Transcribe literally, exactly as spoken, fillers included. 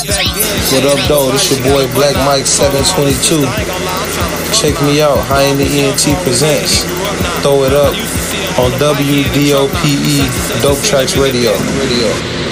What up, though? This your boy Black Mike seven twenty-two. Check me out. High in the E N T presents. Throw it up on W D O P E Dope Tracks Radio. Radio.